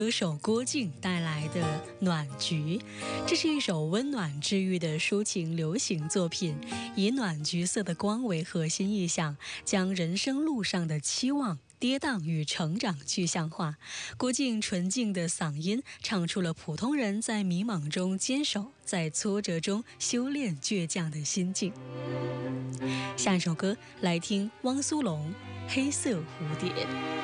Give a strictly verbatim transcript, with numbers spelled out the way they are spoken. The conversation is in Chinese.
歌手郭靖带来的《暖菊》，这是一首温暖治愈的抒情流行作品，以暖橘色的光为核心意象，将人生路上的期望、跌宕与成长具象化。郭靖纯净的嗓音唱出了普通人在迷茫中坚守，在挫折中修炼倔强的心境。下一首歌来听汪苏泷《黑色蝴蝶》。